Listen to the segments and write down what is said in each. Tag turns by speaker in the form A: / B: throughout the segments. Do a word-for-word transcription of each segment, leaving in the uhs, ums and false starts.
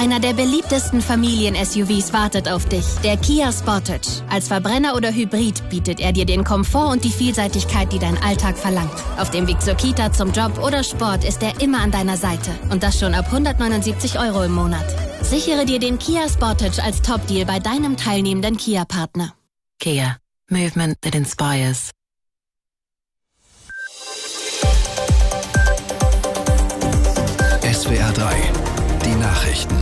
A: Einer der beliebtesten Familien-S U Vs wartet auf dich, der Kia Sportage. Als Verbrenner oder Hybrid bietet er dir den Komfort und die Vielseitigkeit, die dein Alltag verlangt. Auf dem Weg zur Kita, zum Job oder Sport ist er immer an deiner Seite. Und das schon ab hundertneunundsiebzig Euro im Monat. Sichere dir den Kia Sportage als Top-Deal bei deinem teilnehmenden Kia-Partner.
B: Kia. Movement that inspires.
C: S W R drei. Die Nachrichten.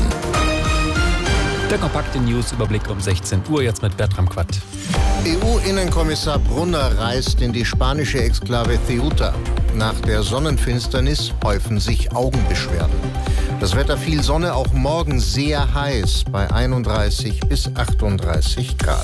D: Der kompakte News-Überblick um sechzehn Uhr, jetzt mit Bertram Quatt.
E: E U-Innenkommissar Brunner reist in die spanische Exklave Ceuta. Nach der Sonnenfinsternis häufen sich Augenbeschwerden. Das Wetter viel Sonne, auch morgen sehr heiß, bei einunddreißig bis achtunddreißig Grad.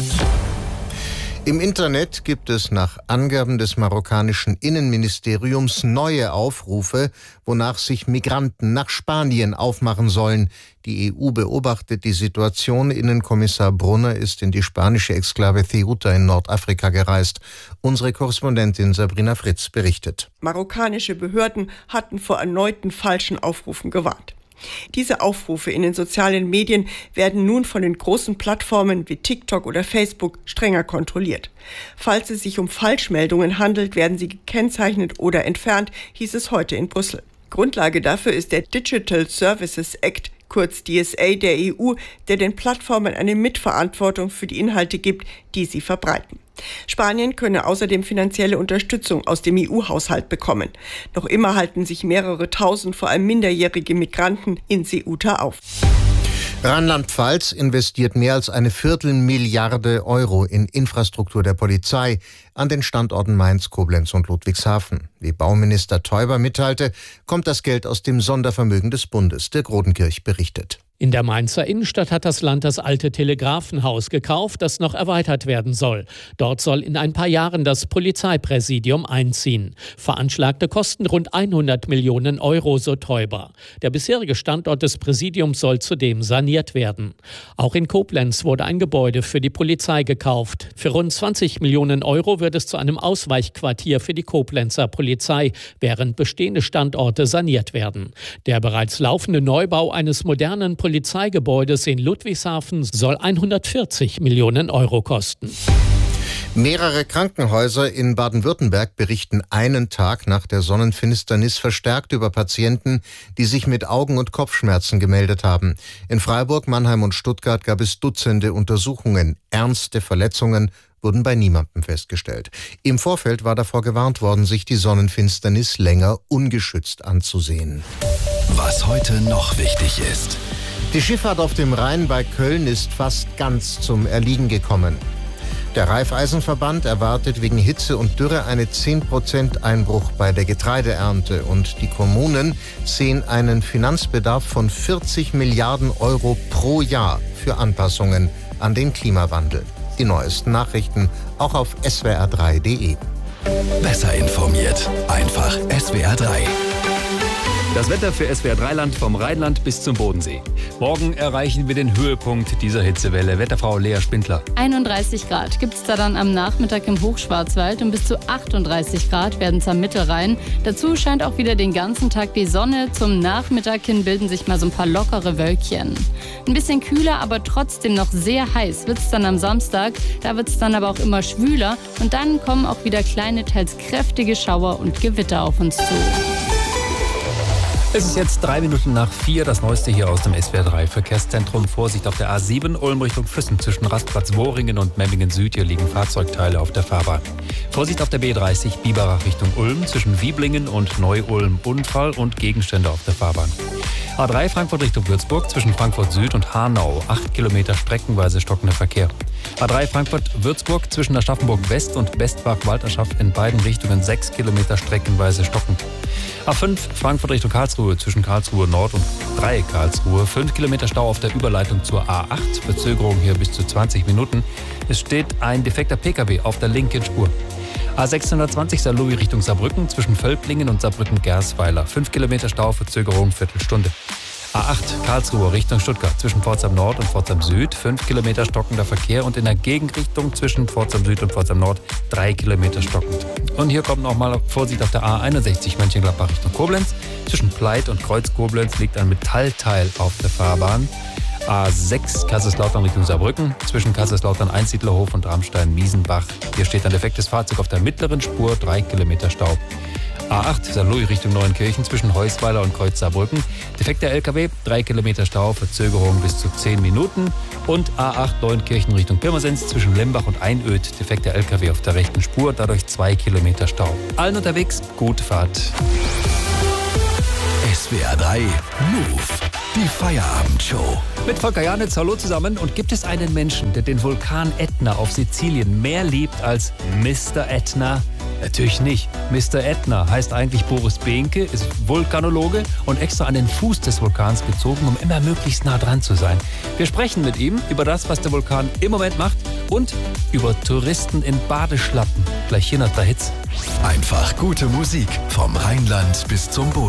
E: Im Internet gibt es nach Angaben des marokkanischen Innenministeriums neue Aufrufe, wonach sich Migranten nach Spanien aufmachen sollen. Die E U beobachtet die Situation. Innenkommissar Brunner ist in die spanische Exklave Ceuta in Nordafrika gereist. Unsere Korrespondentin Sabrina Fritz berichtet.
F: Marokkanische Behörden hatten vor erneuten falschen Aufrufen gewarnt. Diese Aufrufe in den sozialen Medien werden nun von den großen Plattformen wie TikTok oder Facebook strenger kontrolliert. Falls es sich um Falschmeldungen handelt, werden sie gekennzeichnet oder entfernt, hieß es heute in Brüssel. Grundlage dafür ist der Digital Services Act, kurz D S A der E U, der den Plattformen eine Mitverantwortung für die Inhalte gibt, die sie verbreiten. Spanien könne außerdem finanzielle Unterstützung aus dem E U-Haushalt bekommen. Noch immer halten sich mehrere tausend, vor allem minderjährige Migranten in Ceuta auf.
E: Rheinland-Pfalz investiert mehr als eine Viertelmilliarde Euro in Infrastruktur der Polizei an den Standorten Mainz, Koblenz und Ludwigshafen. Wie Bauminister Teuber mitteilte, kommt das Geld aus dem Sondervermögen des Bundes. Dirk Rodenkirch berichtet.
G: In der Mainzer Innenstadt hat das Land das alte Telegrafenhaus gekauft, das noch erweitert werden soll. Dort soll in ein paar Jahren das Polizeipräsidium einziehen. Veranschlagte Kosten rund hundert Millionen Euro, so Teuber. Der bisherige Standort des Präsidiums soll zudem saniert werden. Auch in Koblenz wurde ein Gebäude für die Polizei gekauft. Für rund zwanzig Millionen Euro wird es zu einem Ausweichquartier für die Koblenzer Polizei, während bestehende Standorte saniert werden. Der bereits laufende Neubau eines modernen Polizeigebäudes in Ludwigshafen soll hundertvierzig Millionen Euro kosten.
E: Mehrere Krankenhäuser in Baden-Württemberg berichten einen Tag nach der Sonnenfinsternis verstärkt über Patienten, die sich mit Augen- und Kopfschmerzen gemeldet haben. In Freiburg, Mannheim und Stuttgart gab es Dutzende Untersuchungen. Ernste Verletzungen wurden bei niemandem festgestellt. Im Vorfeld war davor gewarnt worden, sich die Sonnenfinsternis länger ungeschützt anzusehen.
C: Was heute noch wichtig ist.
E: Die Schifffahrt auf dem Rhein bei Köln ist fast ganz zum Erliegen gekommen. Der Raiffeisenverband erwartet wegen Hitze und Dürre einen zehn Prozent Einbruch bei der Getreideernte. Und die Kommunen sehen einen Finanzbedarf von vierzig Milliarden Euro pro Jahr für Anpassungen an den Klimawandel. Die neuesten Nachrichten auch auf S W R drei punkt D E.
C: Besser informiert. Einfach S W R drei.
D: Das Wetter für S W R drei Land vom Rheinland bis zum Bodensee. Morgen erreichen wir den Höhepunkt dieser Hitzewelle. Wetterfrau Lea Spindler.
H: einunddreißig Grad gibt es da dann am Nachmittag im Hochschwarzwald und bis zu achtunddreißig Grad werden es am Mittelrhein. Dazu scheint auch wieder den ganzen Tag die Sonne. Zum Nachmittag hin bilden sich mal so ein paar lockere Wölkchen. Ein bisschen kühler, aber trotzdem noch sehr heiß wird es dann am Samstag. Da wird es dann aber auch immer schwüler und dann kommen auch wieder kleine, teils kräftige Schauer und Gewitter auf uns zu.
D: Es ist jetzt drei Minuten nach vier, das Neueste hier aus dem S W R drei Verkehrszentrum. Vorsicht auf der A sieben, Ulm Richtung Füssen zwischen Rastplatz Wohringen und Memmingen Süd. Hier liegen Fahrzeugteile auf der Fahrbahn. Vorsicht auf der B dreißig, Biberach Richtung Ulm zwischen Wieblingen und Neu-Ulm. Unfall und Gegenstände auf der Fahrbahn. A drei Frankfurt Richtung Würzburg zwischen Frankfurt Süd und Hanau. acht Kilometer streckenweise stockender Verkehr. A drei Frankfurt-Würzburg zwischen Aschaffenburg West und Westbach-Walderschaft in beiden Richtungen sechs Kilometer streckenweise stockend. A fünf Frankfurt Richtung Karlsruhe zwischen Karlsruhe Nord und Dreieck Karlsruhe. fünf Kilometer Stau auf der Überleitung zur A acht. Verzögerung hier bis zu zwanzig Minuten. Es steht ein defekter Pkw auf der linken Spur. A sechshundertzwanzig Saarlouis Richtung Saarbrücken zwischen Völklingen und Saarbrücken-Gersweiler. fünf Kilometer Stau, Verzögerung, Viertelstunde. A acht Karlsruhe Richtung Stuttgart zwischen Pforzheim Nord und Pforzheim Süd. fünf Kilometer stockender Verkehr und in der Gegenrichtung zwischen Pforzheim Süd und Pforzheim Nord drei Kilometer stockend. Und hier kommt nochmal Vorsicht auf der A einundsechzig Mönchengladbach Richtung Koblenz Zwischen Pleit und Kreuz Koblenz liegt ein Metallteil auf der Fahrbahn. A sechs Kaiserslautern Richtung Saarbrücken, zwischen Kaiserslautern Einsiedlerhof und Ramstein-Miesenbach. Hier steht ein defektes Fahrzeug auf der mittleren Spur, drei Kilometer Stau. A acht Saarlouis Richtung Neuenkirchen, zwischen Heusweiler und Kreuz Saarbrücken. Defekter L K W, drei Kilometer Stau, Verzögerung bis zu zehn Minuten. Und A acht Neuenkirchen Richtung Pirmasens, zwischen Lembach und Einöd. Defekter L K W auf der rechten Spur, dadurch zwei Kilometer Stau. Allen unterwegs, gute Fahrt.
C: S W R drei Move, die Feierabendshow.
D: Mit Volker Janitz, hallo zusammen. Und gibt es einen Menschen, der den Vulkan Ätna auf Sizilien mehr liebt als Mister Ätna? Natürlich nicht. Mister Ätna heißt eigentlich Boris Behnke, ist Vulkanologe und extra an den Fuß des Vulkans gezogen, um immer möglichst nah dran zu sein. Wir sprechen mit ihm über das, was der Vulkan im Moment macht und über Touristen in Badeschlappen. Gleich hier nach der Hitze.
C: Einfach gute Musik vom Rheinland bis zum Boden.